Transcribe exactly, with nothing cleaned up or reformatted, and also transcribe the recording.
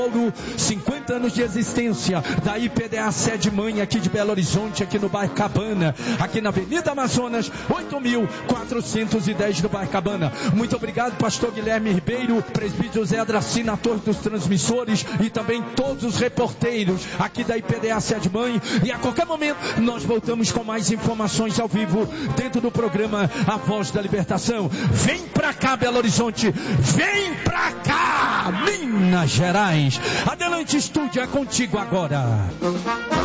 cinquenta anos de existência da I P D A sede mãe aqui de Belo Horizonte, aqui no bairro Cabana, aqui na Avenida Amazonas, oito mil quatrocentos e dez do bairro Cabana. Muito obrigado, pastor Guilherme Ribeiro, presbítero Zé Adracina, ator dos transmissores, e também todos os reporteiros aqui da I P D A sede mãe. E a qualquer momento nós voltamos com mais informações ao vivo dentro do programa A Voz da Libertação. Vem pra cá, Belo Horizonte, vem pra cá, Minas Gerais. Adelante, estúdio, é contigo agora.